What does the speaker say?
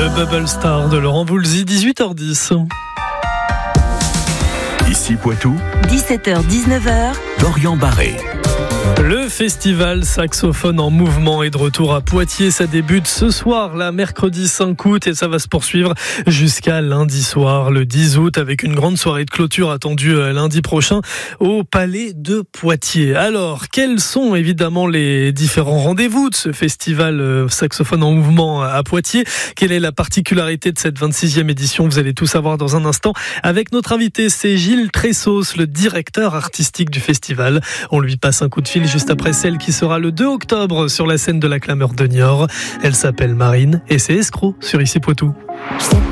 Le Bubble Star de Laurent Voulzy, 18h10. Ici Poitou, 17h-19h, Dorian Barré. Le festival Saxophone en Mouvement est de retour à Poitiers. Ça débute ce soir, là, mercredi 5 août, et ça va se poursuivre jusqu'à lundi soir, le 10 août, avec une grande soirée de clôture attendue lundi prochain au Palais de Poitiers. Alors, quels sont évidemment les différents rendez-vous de ce festival Saxophone en Mouvement à Poitiers? Quelle est la particularité de cette 26e édition? Vous allez tout savoir dans un instant avec notre invité, c'est Gilles Tressos, le directeur artistique du festival. On lui passe un coup de fil juste après celle qui sera le 2 octobre sur la scène de la Clameur de Niort. Elle s'appelle Marine et c'est Escroc sur Ici Poitou.